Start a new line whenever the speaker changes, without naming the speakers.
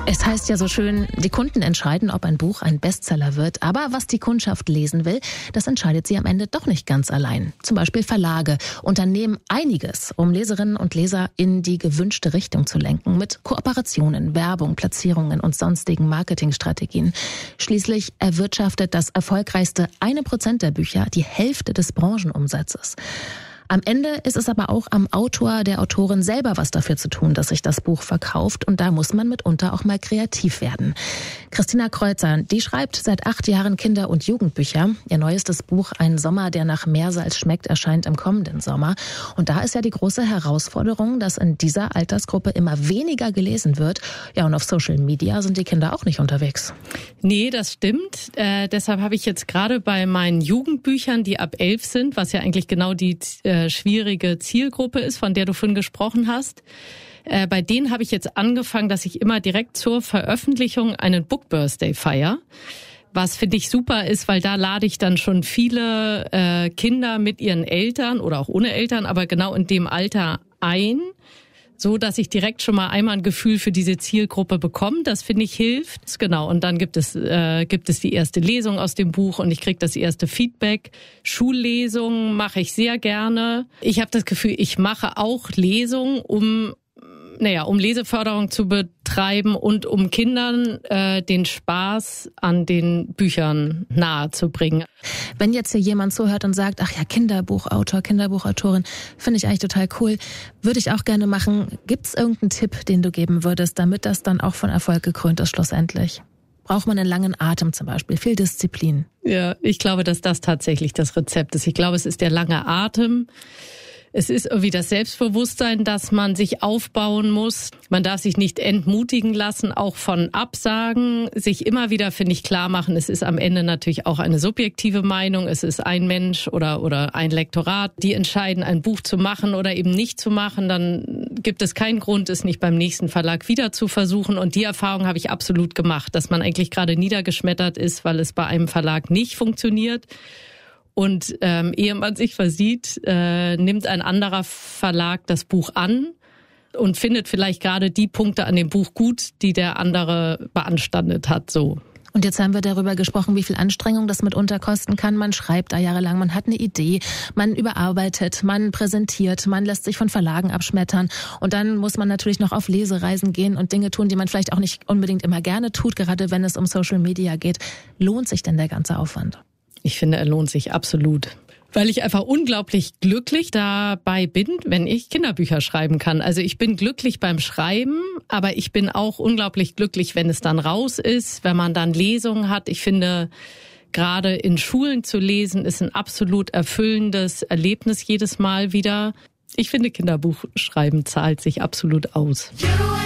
Es heißt ja so schön, die Kunden entscheiden, ob ein Buch ein Bestseller wird. Aber was die Kundschaft lesen will, das entscheidet sie am Ende doch nicht ganz allein. Zum Beispiel Verlage unternehmen einiges, um Leserinnen und Leser in die gewünschte Richtung zu lenken. Mit Kooperationen, Werbung, Platzierungen und sonstigen Marketingstrategien. Schließlich erwirtschaftet das erfolgreichste 1% der Bücher die Hälfte des Branchenumsatzes. Am Ende ist es aber auch am Autor, der Autorin selber was dafür zu tun, dass sich das Buch verkauft. Und da muss man mitunter auch mal kreativ werden. Christina Kreuzer, die schreibt seit 8 Jahren Kinder- und Jugendbücher. Ihr neuestes Buch Ein Sommer, der nach Meersalz schmeckt, erscheint im kommenden Sommer. Und da ist ja die große Herausforderung, dass in dieser Altersgruppe immer weniger gelesen wird. Ja, und auf Social Media sind die Kinder auch nicht unterwegs.
Nee, das stimmt. Deshalb habe ich jetzt gerade bei meinen Jugendbüchern, die ab 11 sind, was ja eigentlich genau die schwierige Zielgruppe ist, von der du vorhin gesprochen hast. Bei denen habe ich jetzt angefangen, dass ich immer direkt zur Veröffentlichung einen Book Birthday feiere. Was finde ich super ist, weil da lade ich dann schon viele Kinder mit ihren Eltern oder auch ohne Eltern, aber genau in dem Alter ein, so dass ich direkt schon mal einmal ein Gefühl für diese Zielgruppe bekomme. Das finde ich hilft. Genau. Und dann gibt es die erste Lesung aus dem Buch und ich kriege das erste Feedback. Schullesungen mache ich sehr gerne. Ich habe das Gefühl, ich mache auch Lesungen, um Leseförderung zu betreiben und um Kindern den Spaß an den Büchern nahezubringen.
Wenn jetzt hier jemand zuhört und sagt, ach ja, Kinderbuchautor, Kinderbuchautorin, finde ich eigentlich total cool, würde ich auch gerne machen. Gibt es irgendeinen Tipp, den du geben würdest, damit das dann auch von Erfolg gekrönt ist schlussendlich? Braucht man einen langen Atem zum Beispiel, viel Disziplin?
Ja, ich glaube, dass das tatsächlich das Rezept ist. Ich glaube, es ist der lange Atem. Es ist irgendwie das Selbstbewusstsein, dass man sich aufbauen muss. Man darf sich nicht entmutigen lassen, auch von Absagen. Sich immer wieder, finde ich, klar machen, es ist am Ende natürlich auch eine subjektive Meinung. Es ist ein Mensch oder ein Lektorat, die entscheiden, ein Buch zu machen oder eben nicht zu machen. Dann gibt es keinen Grund, es nicht beim nächsten Verlag wieder zu versuchen. Und die Erfahrung habe ich absolut gemacht, dass man eigentlich gerade niedergeschmettert ist, weil es bei einem Verlag nicht funktioniert. Und ehe man sich versieht, nimmt ein anderer Verlag das Buch an und findet vielleicht gerade die Punkte an dem Buch gut, die der andere beanstandet hat. So.
Und jetzt haben wir darüber gesprochen, wie viel Anstrengung das mitunter kosten kann. Man schreibt da jahrelang, man hat eine Idee, man überarbeitet, man präsentiert, man lässt sich von Verlagen abschmettern. Und dann muss man natürlich noch auf Lesereisen gehen und Dinge tun, die man vielleicht auch nicht unbedingt immer gerne tut, gerade wenn es um Social Media geht. Lohnt sich denn der ganze Aufwand?
Ich finde, er lohnt sich absolut. Weil ich einfach unglaublich glücklich dabei bin, wenn ich Kinderbücher schreiben kann. Also ich bin glücklich beim Schreiben, aber ich bin auch unglaublich glücklich, wenn es dann raus ist, wenn man dann Lesungen hat. Ich finde, gerade in Schulen zu lesen, ist ein absolut erfüllendes Erlebnis jedes Mal wieder. Ich finde, Kinderbuchschreiben zahlt sich absolut aus.